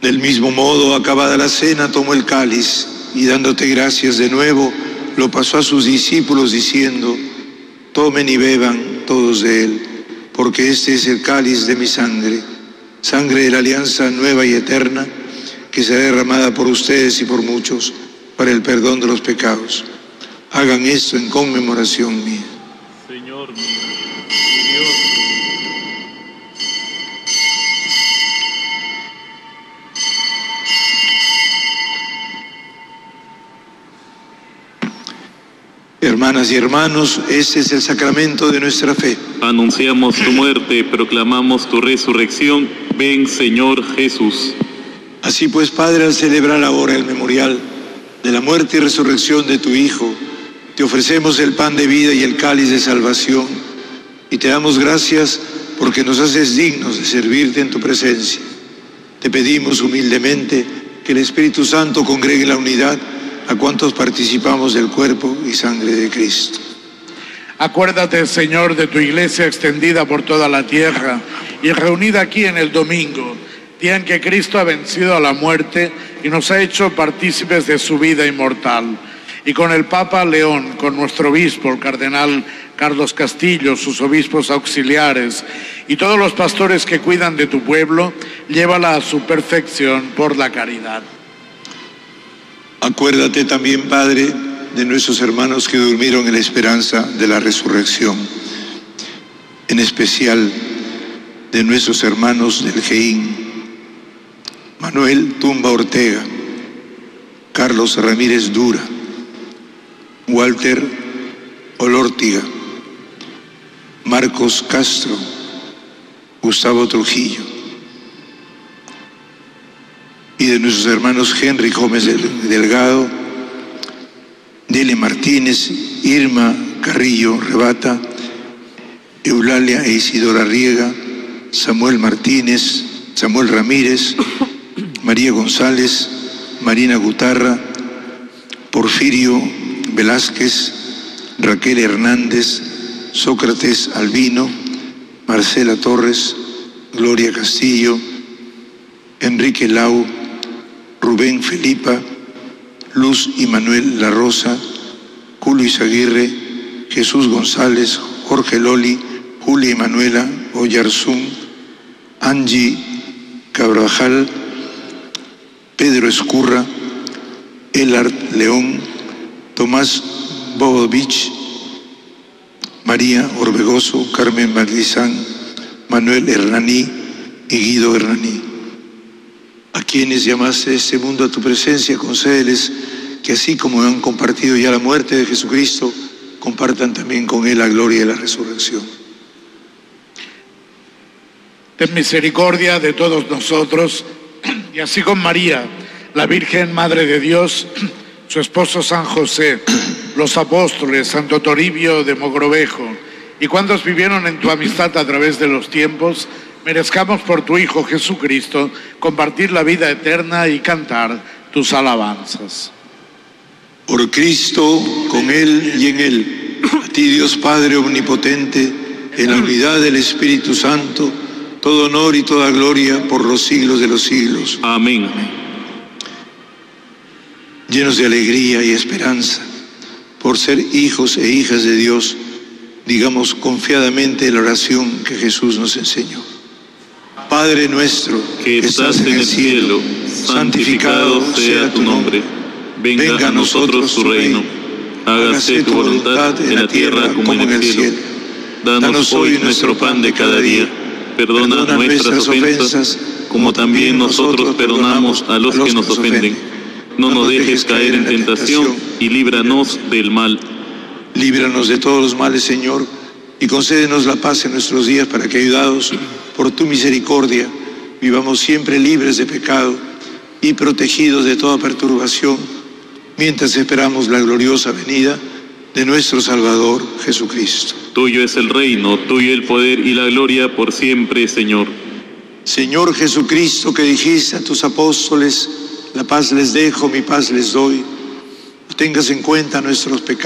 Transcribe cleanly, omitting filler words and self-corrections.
Del mismo modo, acabada la cena, tomó el cáliz y dándote gracias de nuevo, lo pasó a sus discípulos diciendo: tomen y beban todos de él, porque este es el cáliz de mi sangre, sangre de la alianza nueva y eterna, que será derramada por ustedes y por muchos para el perdón de los pecados. Hagan esto en conmemoración mía. Señor, mi Dios. Hermanas y hermanos, este es el sacramento de nuestra fe. Anunciamos tu muerte, proclamamos tu resurrección. Ven, Señor Jesús. Así pues, Padre, al celebrar ahora el memorial de la muerte y resurrección de tu Hijo, te ofrecemos el pan de vida y el cáliz de salvación, y te damos gracias porque nos haces dignos de servirte en tu presencia. Te pedimos humildemente que el Espíritu Santo congregue en la unidad a cuantos participamos del cuerpo y sangre de Cristo. Acuérdate, Señor, de tu iglesia extendida por toda la tierra y reunida aquí en el domingo, día en que Cristo ha vencido a la muerte y nos ha hecho partícipes de su vida inmortal. Y con el Papa León, con nuestro obispo, el cardenal Carlos Castillo, sus obispos auxiliares y todos los pastores que cuidan de tu pueblo, llévala a su perfección por la caridad. Acuérdate también, Padre, de nuestros hermanos que durmieron en la esperanza de la resurrección, en especial de nuestros hermanos del Geín, Manuel Tumba Ortega, Carlos Ramírez Dura, Walter Olórtiga, Marcos Castro, Gustavo Trujillo, y de nuestros hermanos Henry Gómez Delgado, Dele Martínez, Irma Carrillo Rebata, Eulalia e Isidora Riega, Samuel Martínez, Samuel Ramírez, María González, Marina Gutarra, Porfirio Velázquez, Raquel Hernández, Sócrates Albino, Marcela Torres, Gloria Castillo, Enrique Lau, Rubén Felipa, Luz y Manuel La Rosa, Julio Izaguirre, Jesús González, Jorge Loli, Julia y Manuela Oyarzún, Angie Carvajal, Pedro Escurra, Elard León, Tomás Bobovich, María Orbegoso, Carmen Maglizán, Manuel Hernaní y Guido Hernaní. A quienes llamaste de este mundo a tu presencia, concédeles que así como han compartido ya la muerte de Jesucristo, compartan también con él la gloria de la resurrección. Ten misericordia de todos nosotros, y así con María, la Virgen Madre de Dios, su esposo San José, los apóstoles, Santo Toribio de Mogrovejo, y cuantos vivieron en tu amistad a través de los tiempos, merezcamos por tu Hijo Jesucristo compartir la vida eterna y cantar tus alabanzas. Por Cristo, con Él y en Él, a ti Dios Padre Omnipotente, en la unidad del Espíritu Santo, todo honor y toda gloria por los siglos de los siglos. Amén. Llenos de alegría y esperanza, por ser hijos e hijas de Dios, digamos confiadamente la oración que Jesús nos enseñó. Padre nuestro, que estás en el cielo, santificado sea tu nombre. Venga a nosotros tu reino. Hágase tu voluntad en la tierra como en el cielo. Danos hoy nuestro pan de cada día. Perdona nuestras ofensas, como también nosotros perdonamos a los que nos ofenden. No nos dejes caer en tentación y líbranos del mal. Líbranos de todos los males, Señor, y concédenos la paz en nuestros días para que, ayudados por tu misericordia, vivamos siempre libres de pecado y protegidos de toda perturbación, mientras esperamos la gloriosa venida de nuestro Salvador Jesucristo. Tuyo es el reino, tuyo el poder y la gloria por siempre, Señor. Señor Jesucristo, que dijiste a tus apóstoles: la paz les dejo, mi paz les doy, tengas en cuenta nuestros pecados